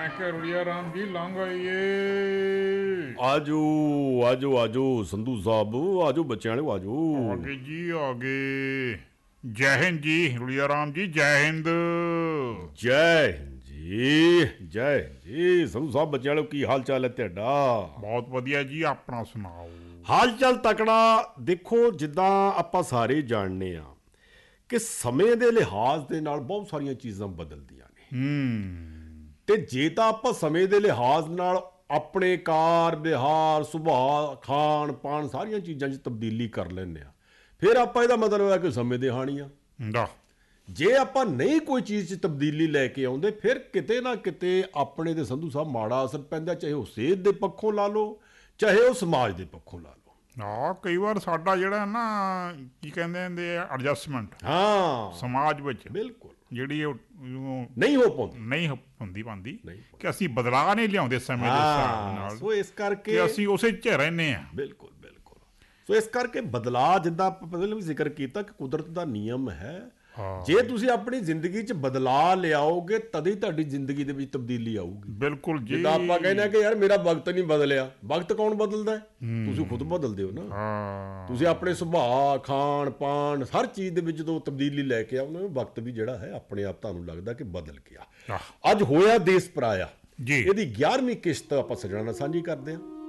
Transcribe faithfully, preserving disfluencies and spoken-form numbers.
ਮੈਂ ਕਿਹਾ ਰੁੜੀਆ ਰਾਮ ਜੀ ਲੰਘ ਆਈਏ। ਆਜੋ ਆਜੋ ਆਜੋ ਸੰਧੂ ਸਾਹਿਬ, ਆਜੋ ਬੱਚਿਆਂ ਵਾਲੇ ਆਜੋ। ਆ ਗਏ ਜੀ ਆ ਗਏ। ਜੈ ਹਿੰਦ ਜੀ ਰੁੜੀਆ ਰਾਮ ਜੀ, ਜੈ ਹਿੰਦ। ਜੈ ਹਿੰਦ ਜੀ, ਜੈ ਹਿੰਦ ਜੀ। ਸੰਧੂ ਸਾਹਿਬ ਬੱਚਿਆਂ ਵਾਲੇ ਕੀ ਹਾਲ ਚਾਲ ਹੈ ਤੁਹਾਡਾ? ਬਹੁਤ ਵਧੀਆ ਜੀ, ਆਪਣਾ ਸੁਣਾਓ। ਹਾਲ ਚਾਲ ਤਕੜਾ। ਦੇਖੋ ਜਿੱਦਾਂ ਆਪਾਂ ਸਾਰੇ ਜਾਣਦੇ ਹਾਂ ਕਿ ਸਮੇਂ ਦੇ ਲਿਹਾਜ਼ ਦੇ ਨਾਲ ਬਹੁਤ ਸਾਰੀਆਂ ਚੀਜ਼ਾਂ ਬਦਲਦੀਆਂ ਨੇ। ਹੂੰ ਤੇ ਜੇ ਤਾਂ ਆਪਾਂ ਸਮੇਂ ਦੇ ਲਿਹਾਜ਼ ਨਾਲ ਆਪਣੇ ਕਾਰ ਵਿਹਾਰ ਸੁਭਾਅ ਖਾਣ ਪਾਣ ਸਾਰੀਆਂ ਚੀਜ਼ਾਂ 'ਚ ਤਬਦੀਲੀ ਕਰ ਲੈਂਦੇ ਆ, ਫਿਰ ਆਪਾਂ ਇਹਦਾ ਮਤਲਬ ਹੈ ਕਿ ਸਮੇਂ ਦੇ ਹਾਣੀ ਆ। ਦਾ ਜੇ ਆਪਾਂ ਨਹੀਂ ਕੋਈ ਚੀਜ਼ 'ਚ ਤਬਦੀਲੀ ਲੈ ਕੇ ਆਉਂਦੇ, ਫਿਰ ਕਿਤੇ ਨਾ ਕਿਤੇ ਆਪਣੇ ਤੇ ਸੰਧੂ ਸਾਹਿਬ ਮਾੜਾ ਅਸਰ ਪੈਂਦਾ, ਚਾਹੇ ਉਹ ਸਿਹਤ ਦੇ ਪੱਖੋਂ ਲਾ ਲਓ ਚਾਹੇ ਉਹ ਸਮਾਜ ਦੇ ਪੱਖੋਂ ਲਾ ਲਓ। ਹਾਂ, ਕਈ ਵਾਰ ਸਾਡਾ ਜਿਹੜਾ ਨਾ ਕੀ ਕਹਿੰਦੇ ਹੁੰਦੇ ਆ ਐਡਜਸਟਮੈਂਟ ਹਾਂ ਸਮਾਜ ਵਿੱਚ ਬਿਲਕੁਲ ਜਿਹੜੀ ਉਹ ਉਹ ਨਹੀਂ ਹੋ ਪਾਉਂਦੀ, ਨਹੀਂ ਹੋ- ਹੁੰਦੀ ਪਾਉਂਦੀ ਨਹੀਂ ਕਿ ਅਸੀਂ ਬਦਲਾਅ ਨਹੀਂ ਲਿਆਉਂਦੇ ਸਮੇਂ ਦੇ ਹਿਸਾਬ ਨਾਲ, ਸੋ ਇਸ ਕਰਕੇ ਕਿ ਅਸੀਂ ਉਸੇ 'ਚ ਰਹਿੰਦੇ ਹਾਂ। ਬਿਲਕੁਲ ਬਿਲਕੁਲ। ਸੋ ਇਸ ਕਰਕੇ ਬਦਲਾਅ, ਜਿੱਦਾਂ ਆਪਾਂ ਪਹਿਲਾਂ ਵੀ ਜ਼ਿਕਰ ਕੀਤਾ ਕਿ ਕੁਦਰਤ ਦਾ ਨਿਯਮ ਹੈ। ਹਾਂ ਜੇ ਤੁਸੀਂ ਆਪਣੀ ਜ਼ਿੰਦਗੀ 'ਚ ਬਦਲਾਅ ਲਿਆਓਗੇ ਤਦ ਹੀ ਤੁਹਾਡੀ ਜ਼ਿੰਦਗੀ ਦੇ ਵਿੱਚ ਤਬਦੀਲੀ ਆਊਗੀ। ਬਿਲਕੁਲ ਜੀ। ਜਿੱਦਾਂ ਆਪਾਂ ਕਹਿੰਦੇ ਆ ਕਿ ਯਾਰ ਮੇਰਾ ਵਕਤ ਨਹੀਂ ਬਦਲਿਆ, ਵਕਤ ਕੌਣ ਬਦਲਦਾ ਹੈ? ਤੁਸੀਂ ਖੁਦ ਬਦਲਦੇ ਹੋ ਨਾ। ਹਾਂ ਤੁਸੀਂ ਆਪਣੇ ਸੁਭਾਅ ਖਾਣ ਪਾਣ ਹਰ ਚੀਜ਼ ਦੇ ਵਿੱਚ ਜਦੋਂ ਤਬਦੀਲੀ ਲੈ ਕੇ ਆਉਂਦੇ ਹੋ, ਵਕਤ ਵੀ ਜਿਹੜਾ ਹੈ ਆਪਣੇ ਆਪ ਤੁਹਾਨੂੰ ਲੱਗਦਾ ਕਿ ਬਦਲ ਗਿਆ। ਆਹ, ਅੱਜ ਹੋਇਆ ਦੇਸ ਪਰਾਇਆ ਜੀ ਇਹਦੀ ਗਿਆਰਵੀਂ ਕਿਸ਼ਤ ਆਪਾਂ ਸੱਜਣਾਂ ਨਾਲ ਸਾਂਝੀ ਕਰਦੇ ਹਾਂ।